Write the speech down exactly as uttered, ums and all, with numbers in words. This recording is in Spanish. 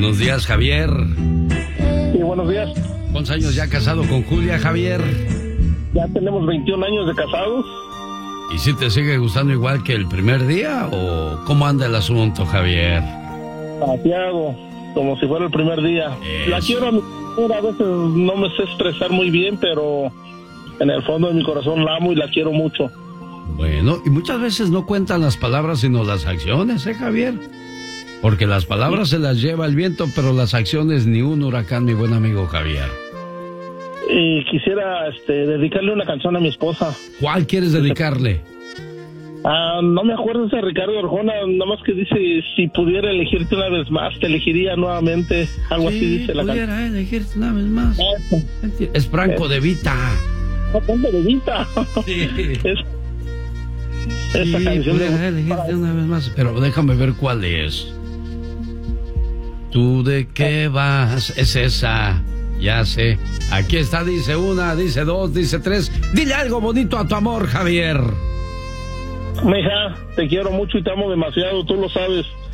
Buenos días, Javier. Sí, buenos días. ¿Cuántos años ya casado con Julia, Javier? Ya tenemos veintiún años de casados. ¿Y si te sigue gustando igual que el primer día o cómo anda el asunto, Javier? Pateado, como si fuera el primer día. Eso. La quiero a mi mujer, a veces no me sé expresar muy bien, pero en el fondo de mi corazón la amo y la quiero mucho. Bueno, y muchas veces no cuentan las palabras sino las acciones, ¿eh, Javier? Porque las palabras se las lleva el viento, pero las acciones ni un huracán, mi buen amigo Javier. Y quisiera este, dedicarle una canción a mi esposa. ¿Cuál quieres dedicarle? Ah, no me acuerdo de Ricardo Arjona, nada más que dice, si pudiera elegirte una vez más, te elegiría nuevamente. Algo Sí, así dice la canción. pudiera elegirte una vez más. Eso. Es Franco De Vita. No, ponte de vista. Sí. Es- Sí, esa canción pudiera me- elegirte una vez más. Pero déjame ver cuál es. ¿Tú de qué vas? Es esa. Ya sé. Aquí está, dice una, dice dos, dice tres. Dile algo bonito a tu amor, Javier. Mija, te quiero mucho y te amo demasiado, tú lo sabes.